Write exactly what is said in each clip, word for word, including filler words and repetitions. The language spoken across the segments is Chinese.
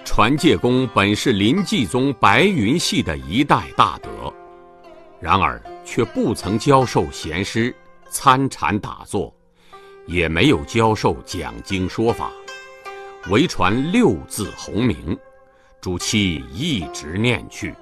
传戒公本是临济宗白云系的一代大德，然而却不曾教授贤师参禅打坐，也没有教授讲经说法，唯传六字洪名，主妻一直念去。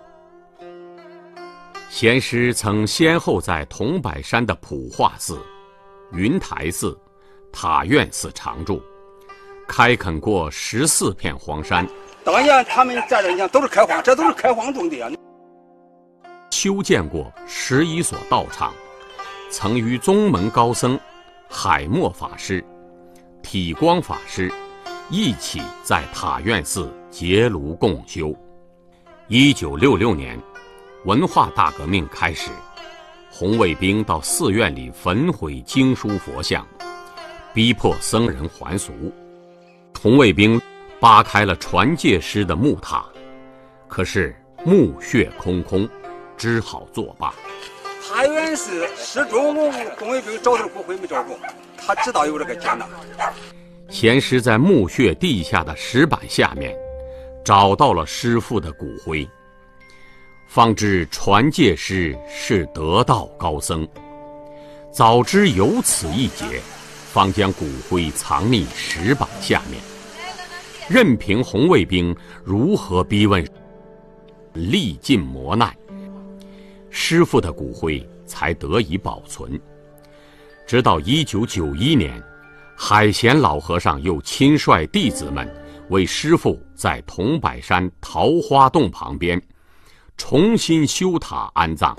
贤师曾先后在桐柏山的普化寺、云台寺、塔院寺常住，开垦过十四片荒山。 当年他们在这讲都是开荒，这都是开荒种的啊。 修建过十一所道场，曾与宗门高僧海默法师、体光法师一起在塔院寺结庐共修。一九六六年，文化大革命开始，红卫兵到寺院里焚毁经书佛像，逼迫僧人还俗。红卫兵扒开了传戒师的木塔，可是墓穴空空，只好作罢。 塔院寺始终红卫兵找到骨灰没找着，他知道有这个艰难。 贤师在墓穴地下的石板下面找到了师父的骨灰，方知传戒师是得道高僧。早知有此一劫，方将骨灰藏匿石板下面，任凭红卫兵如何逼问，历尽磨难，师父的骨灰才得以保存。直到一九九一年，海贤老和尚又亲率弟子们为师父在桐柏山桃花洞旁边重新修塔安葬。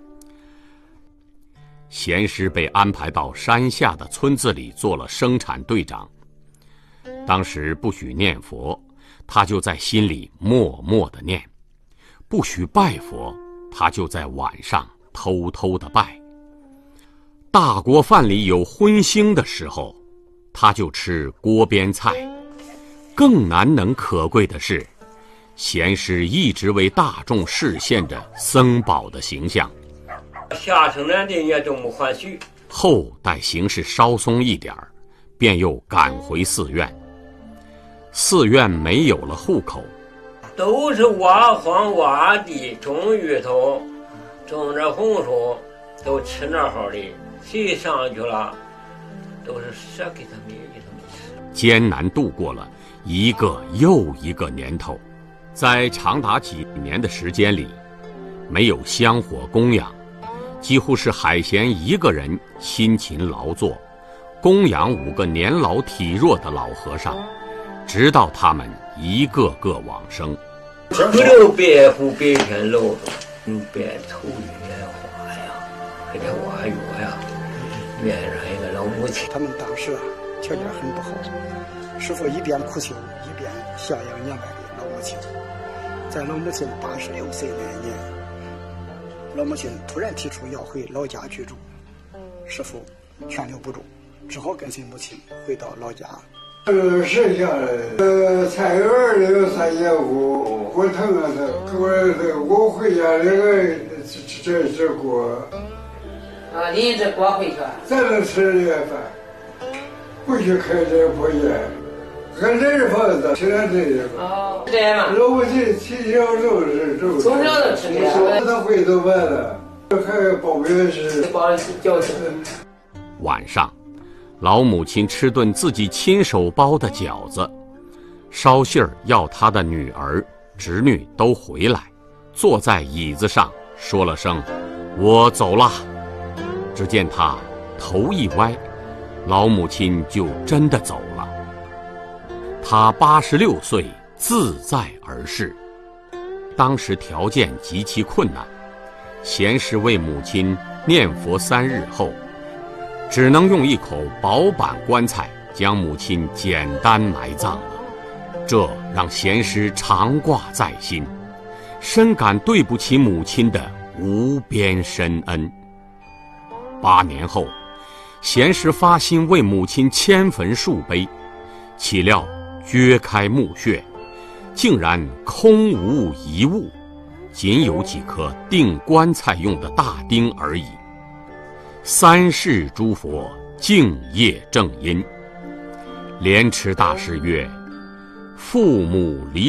贤师被安排到山下的村子里做了生产队长。当时不许念佛，他就在心里默默地念；不许拜佛，他就在晚上偷偷地拜。大锅饭里有荤腥的时候，他就吃锅边菜。更难能可贵的是，贤师一直为大众示现着僧宝的形象。 下城南的也都没还许。 后待形势稍松一点儿，便又赶回寺院。寺院没有了户口， 都是挖荒挖地，种芋头，种着红薯，都吃那好的。谁上去了，都是舍给他们给他们吃。 艰难度过了一个又一个年头，在长达几年的时间里，没有香火供养，几乎是海贤一个人辛勤劳作，供养五个年老体弱的老和尚，直到他们一个个往生。 不留白虎白天露着，用白头玉莲花呀，还得挖药呀，面上一个老母亲。 他们当时啊条件很不好，师父一边苦修，一边孝养年迈的老母亲。在老母亲八十六岁那年，老母亲突然提出要回老家居住，师父劝留不住，只好跟随母亲回到老家。 呃，剩下的呃菜园里有三节骨，骨疼啊的，我这我回家那个这这这锅。 啊，你这锅回去？ 咱能吃这饭，不许开这破烟，俺这是房子，现在这个。 哦，这样嘛。 老母亲从小就是这。 从小就吃这个。 他回头完了，还包圆食。 包饺子。 晚上，老母亲吃顿自己亲手包的饺子，捎信儿要她的女儿、侄女都回来，坐在椅子上说了声“我走了”。只见她头一歪，老母亲就真的走了。她八十六岁，自在而逝。当时条件极其困难，贤师为母亲念佛三日后，只能用一口薄板棺材将母亲简单埋葬了。这让贤师常挂在心，深感对不起母亲的无边深恩。八年后，贤师发心为母亲迁坟树碑，岂料掘开墓穴，竟然空无一物，仅有几颗钉棺材用的大钉而已。三世诸佛敬业正因。莲池大师曰：父母离